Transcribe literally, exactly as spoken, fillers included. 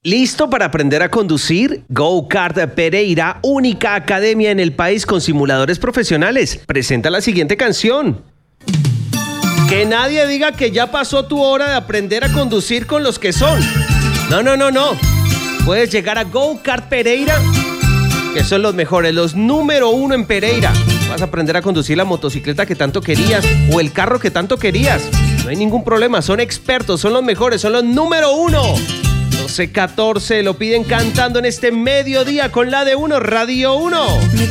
¿Listo para aprender a conducir? Go Kart Pereira, única academia en el país con simuladores profesionales, presenta la siguiente canción. Que nadie diga que ya pasó tu hora de aprender a conducir con los que son. No, no, no, no. Puedes llegar a Go Kart Pereira, que son los mejores, los número uno en Pereira. Vas a aprender a conducir la motocicleta que tanto querías o el carro que tanto querías. No hay ningún problema, son expertos, son los mejores, son los número uno. doce catorce lo piden cantando en este mediodía con la de uno, Radio uno.